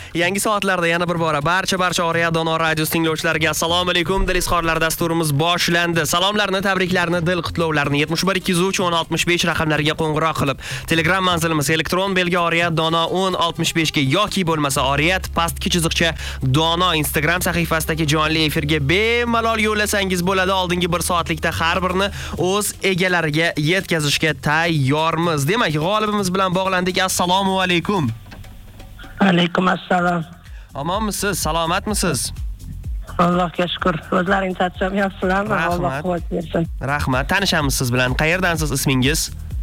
Yangi soatlarda yana bir bora barcha Oriya Dono radiosi tinglovchilariga assalomu alaykum. Dilizxorlar dasturimiz boshlandi. Salomlarni, tabriklarni, dil qutlovlarini 71 203 1065 raqamlariga qo'ng'iroq qilib, Telegram manzilimiz elektron belgi Oriya Dono 1065 ga yoki bo'lmasa Oriyat pastki chiziqcha Dono Instagram sahifasidagi jonli efirga bemalol yo'llasangiz bo'ladi. Oldingi 1 soatlikda har birini o'z egalariga yetkazishga tayyormiz. Demak, g'olibimiz bilan bog'landik. Assalomu alaykum. Alaykum assalom. Omonmisiz? Salomatmisiz? Allohga shukr. O'zlaring charchamayapsizlarmi? Alloh quvvat bersin. Rahmat. Tanishamiz siz bilan. Qayerdansiz, ismingiz?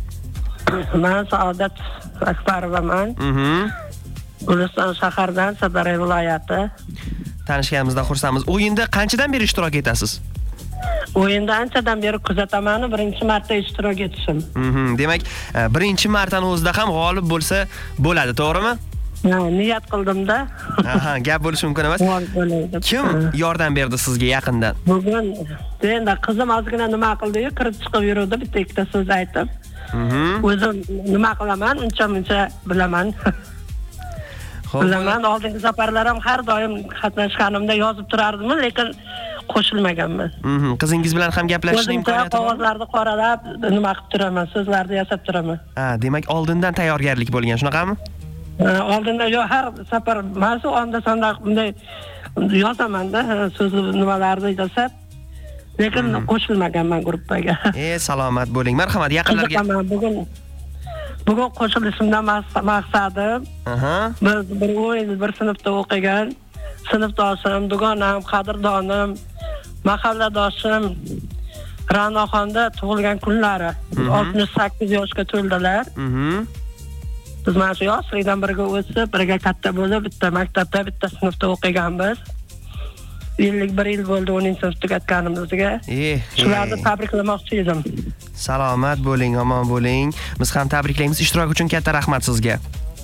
Men Saodat Akbarovaman. Guliston shahardan, Sirdaryo viloyati. Tanishganimizdan xursandmiz. O'yinda qanchadan beri ishtirok etasiz? O'yinda anchadan beri kuzataman, birinchi marta ishtirok etishim. Demak, birinchi martaning o'zida ham g'olib bo'lsa bo'ladi, to'g'rimi? Niyat qildim-da. Gap bo'lishi mumkin emas. Kim yordam berdi sizga yaqindan? Bugun endi qizim ozgina nima qildi-yu, kirib chiqib yurdi, bitta ikkita so'z aytib. O'zim nima qilaman, uncha-muncha bilaman. Bilaman, oldingi safarlar ham har doim qatnashganimda yozib turardim, lekin qo'shilmaganman. Qizingiz bilan ham gaplashishning imkoniyati bor. Qog'ozlarni qoralab, nima qilib turaman, so'zlarni yasab turaman. Demak, oldindan tayyorgarlik bo'lgan, shunaqami? Oldindan har safar ma'sum onda-sonda bunday yozaman-da, so'z nimalarni yasab, lekin qo'shilmaganman guruhga. Salomat bo'ling. Marhamat, yaqinlarga. Bugun qo'shilishimdan maqsadim, biz bir o'yin, bir sinfda o'qigan sinfdoshim, dugonam, qadrdonim, mahalladoshim Ra'noxonda tug'ilgan kunlari 68 yoshga to'ldilar. Biz mana shu yoshlikdan birga o'sib, birga katta bo'lib, bitta maktabda, bitta sinfda o'qiganmiz. 51 yil bo'ldi 10-sinf tugatganimizga. Shularni tabriklamoqchi edim. Salomat bo'ling, omon bo'ling. Biz ham tabriklaymiz. Ishtirok uchun katta rahmat sizga.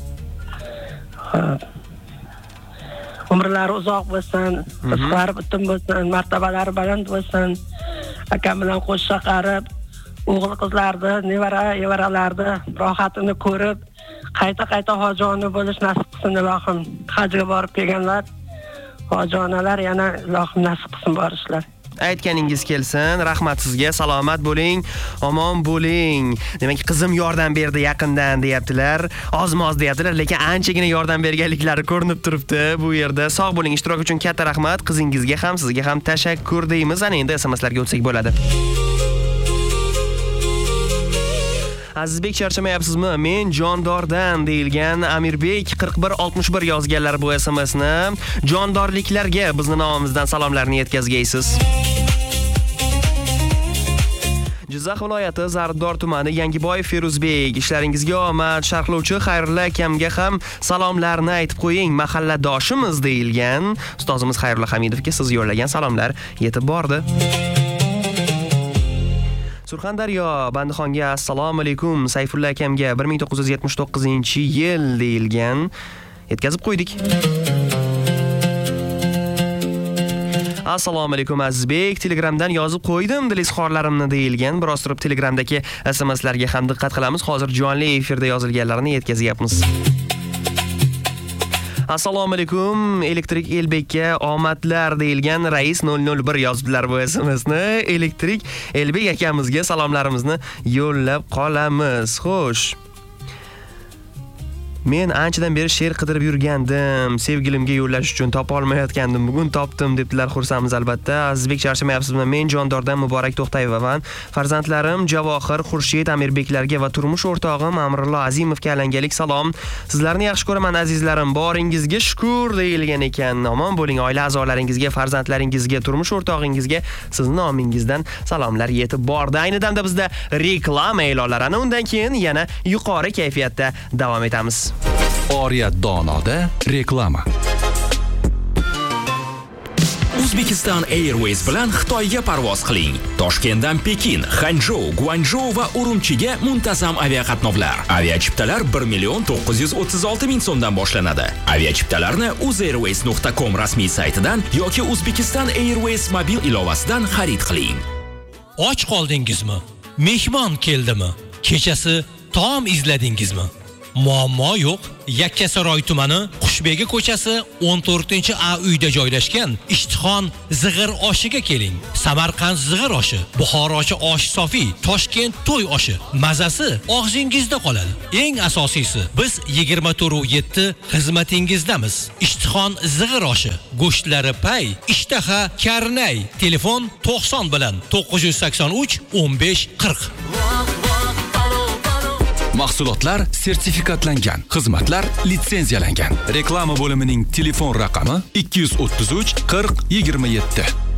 Umrlari uzoq bo'lsin, rizqlari butun bo'lsin, martabalari baland bo'lsin. Akam bilan qo'shqa qarib, o'g'il qizlarni, nevaralarni rohatini ko'rib, qayta hojoni bo'lish nasib qilsin ilohim. Hajga borib kelganlar, hojonalar yana ilohim nasib qilsin borishlar. Aytganingiz kelsin. Rahmat sizga. Salomat bo'ling, omon bo'ling. Demak, qizim yordam berdi yaqindan deyaptilar. Oz-moz deyaptilar, lekin anchagina yordam berganliklari ko'rinib turibdi bu yerda. Sog' bo'ling. Ishtirok uchun katta rahmat. Qizingizga ham, sizga ham tashakkur deymiz. Ana endi SMSlarga o'tsak bo'ladi. Azizbek, charchamayapsizmi? Men Jondordan deyilgan Amirbek 4161 yozganlar bu SMSni. Jondorliklarga bizni nomimizdan salomlarni yetkazgaysiz. Jizzax viloyati Zardor tumani Yangiboyev Feruzbek, ishlaringizga omad. Sharhlovchi Xayrullo akamga ham salomlarni aytib qo'ying. Mahalladoshimiz deyilgan ustozimiz Xayrullo Hamidovga siz yo'llagan salomlar yetib bordi. Surxondaryo Bandixonga assalomu alaykum. Sayfulla akamga 1979-yil deyilgan yetkazib qo'ydik. Assalomu alaykum Azizbek, Telegramdan yozib qo'ydim dilizxorlarimni deyilgan. Biroz turib Telegramdagi SMSlarga ham diqqat qilamiz. Hozir jonli efirda yozilganlarini yetkazyapmiz. Assalomu alaykum, Elektrik Elbekka omadlar deyilgan Rais 001 yozibdilar bu SMSni. Elektrik Elbek akamizga salomlarimizni yo'llab qolamiz. Xo'sh. Men anchadan beri she'r qidirib yurgandim. Sevgilimga yo'llash uchun topa olmayotgandim. Bugun topdim debdilar. Xursandmiz albatta. Azizbek, charchamayapsizmi? Men Jondordan Muborak To'xtayevaman. Farzandlarim Javohir, Xurshid, Amirbeklarga va turmush o'rtog'im Amrullo Azimovga alangalik salom. Sizlarni yaxshi ko'raman azizlarim. Boringizga shukr deyilgan ekan. Omon bo'ling, oila a'zolaringizga, farzandlaringizga, turmush o'rtog'ingizga sizning nomingizdan salomlar yetib bordi. Ayni damda bizda reklama e'lonlari, ana undan keyin yana yuqori kayfiyatda davom etamiz. Oriyat Donoda reklama. Uzbekistan Airways bilan Xitoyga parvoz qiling. Toshkentdan Pekin, Hanzhou, Guangzhou va Urumchiga muntazam aviaqatnovlar. Aviachiptalar 1,936,000 so'mdan boshlanadi. Aviachiptalarni uzairways.com rasmiy saytidan yoki Uzbekistan Airways mobil ilovasidan xarid qiling. Och qoldingizmi? Mehmon keldimi? Kechasi taom izladingizmi? Muammo yo'q. Yakkasaroy tumani Qushbegi ko'chasi 14-A uyda joylashgan Ishtixon zig'ir oshiga keling. Samarqand zig'ir oshi, Buxorochi osh sofi, Toshkent to'y oshi. Mazasi og'zingizda qoladi. Eng asosiysi, biz 24/7 xizmatingizdamiz. Ishtixon zig'ir oshi, go'shtlari pay, ishtaha karnay. Telefon 90 bilan 983 15 40. Mahsulotlar sertifikatlangan, xizmatlar litsenziyalangan. Reklama bo'limining telefon raqami 233 40 27.